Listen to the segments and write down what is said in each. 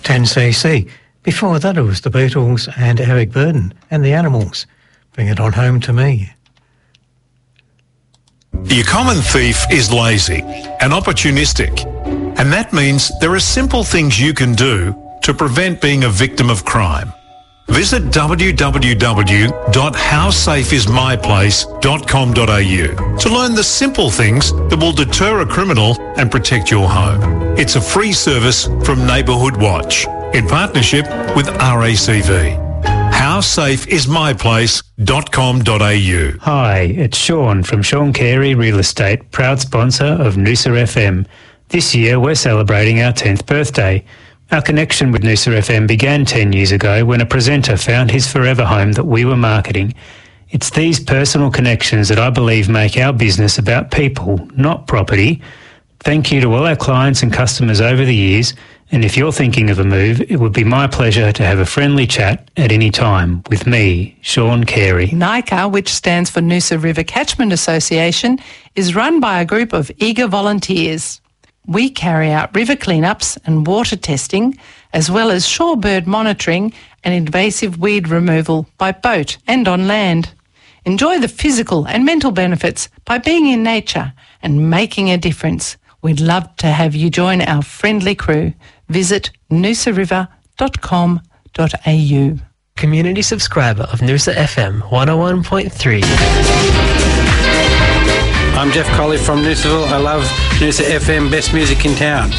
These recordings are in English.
10cc. Before that it was the Beatles and Eric Burdon and the Animals. Bring It On Home to Me. Your common thief is lazy and opportunistic, and that means there are simple things you can do to prevent being a victim of crime. Visit www.howsafeismyplace.com.au to learn the simple things that will deter a criminal and protect your home. It's a free service from Neighbourhood Watch in partnership with RACV. Howsafeismyplace.com.au. Hi, it's Sean from Sean Carey Real Estate, proud sponsor of Noosa FM. This year we're celebrating our 10th birthday. Our connection with Noosa FM began 10 years ago when a presenter found his forever home that we were marketing. It's these personal connections that I believe make our business about people, not property. Thank you to all our clients and customers over the years, and if you're thinking of a move, it would be my pleasure to have a friendly chat at any time with me, Sean Carey. NICA, which stands for Noosa River Catchment Association, is run by a group of eager volunteers. We carry out river cleanups and water testing, as well as shorebird monitoring and invasive weed removal by boat and on land. Enjoy the physical and mental benefits by being in nature and making a difference. We'd love to have you join our friendly crew. Visit noosariver.com.au. Community subscriber of Noosa FM 101.3. I'm Jeff Colley from Noosaville. I love Noosa FM, best music in town.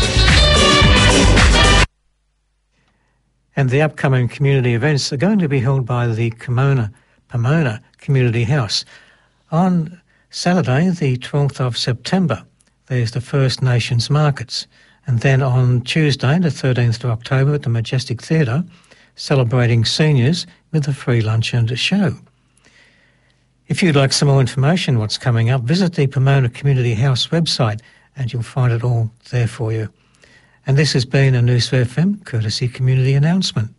And the upcoming community events are going to be held by the Pomona Community House. On Saturday, the 12th of September, there's the First Nations Markets. And then on Tuesday, the 13th of October, at the Majestic Theatre, celebrating seniors with a free lunch and a show. If you'd like some more information on what's coming up, visit the Pomona Community House website and you'll find it all there for you. And this has been a Noosa FM courtesy community announcement.